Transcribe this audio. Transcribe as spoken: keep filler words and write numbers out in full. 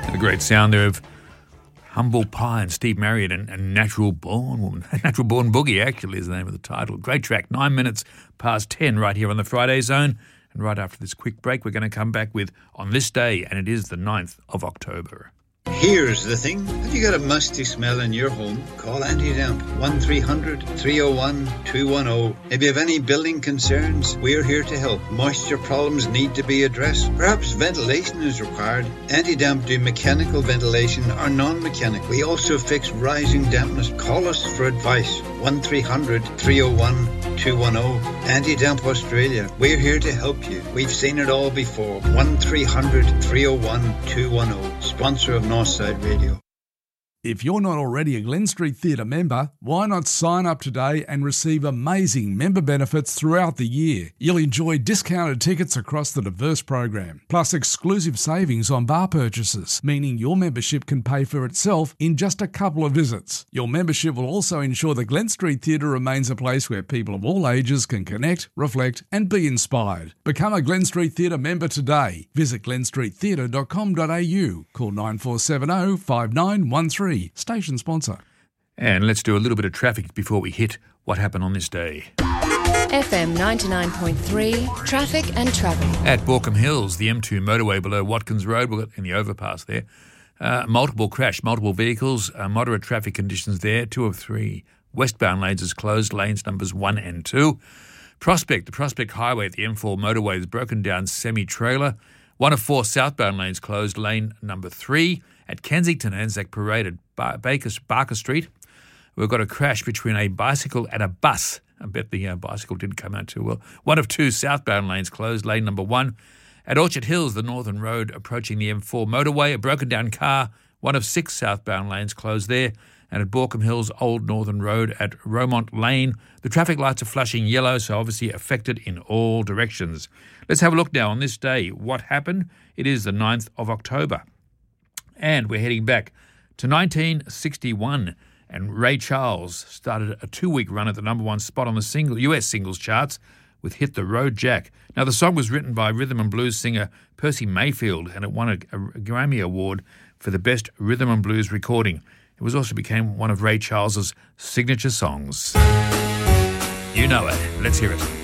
A great sound there of Humble Pie and Steve Marriott and, and Natural Born Woman. Natural Born Boogie actually is the name of the title. Great track, nine minutes past ten right here on the Friday Zone. And right after this quick break, we're going to come back with On This Day, and it is the ninth of October. Here's the thing. Have you got a musty smell in your home? Call Anti-Damp. one three hundred, three oh one, two one oh. If you have any building concerns, we're here to help. Moisture problems need to be addressed. Perhaps ventilation is required. Anti-Damp do mechanical ventilation or non-mechanical. We also fix rising dampness. Call us for advice. one three hundred, three oh one, two one oh. Anti-Damp Australia. We're here to help you. We've seen it all before. one three hundred, three oh one, two one oh. Sponsor of Northside Radio. If you're not already a Glen Street Theatre member, why not sign up today and receive amazing member benefits throughout the year? You'll enjoy discounted tickets across the diverse program, plus exclusive savings on bar purchases, meaning your membership can pay for itself in just a couple of visits. Your membership will also ensure the Glen Street Theatre remains a place where people of all ages can connect, reflect and be inspired. Become a Glen Street Theatre member today. Visit glen street theatre dot com dot a u. Call nine four seven zero, five nine one three. Station sponsor. And let's do a little bit of traffic before we hit what happened on this day. F M ninety-nine point three, traffic and travel. At Borkham Hills, the M two motorway below Watkins Road, we've got in the overpass there. Uh, multiple crash, multiple vehicles, uh, moderate traffic conditions there. Two of three westbound lanes is closed, lanes numbers one and two. Prospect, the Prospect Highway at the M four motorway is broken down semi-trailer. One of four southbound lanes closed, lane number three. At Kensington Anzac Parade at Bar- Baker, Barker Street, we've got a crash between a bicycle and a bus. I bet the uh, bicycle didn't come out too well. One of two southbound lanes closed, lane number one. At Orchard Hills, the northern road approaching the M four motorway, a broken down car, one of six southbound lanes closed there. And at Borkham Hills, Old Northern Road at Romont Lane, the traffic lights are flashing yellow, so obviously affected in all directions. Let's have a look now on this day. What happened? It is the ninth of October. And we're heading back to nineteen sixty-one, and Ray Charles started a two-week run at the number one spot on the single U S singles charts with Hit the Road Jack. Now, the song was written by rhythm and blues singer Percy Mayfield, and it won a, a Grammy Award for the best rhythm and blues recording. It was also became one of Ray Charles's signature songs. You know it. Let's hear it.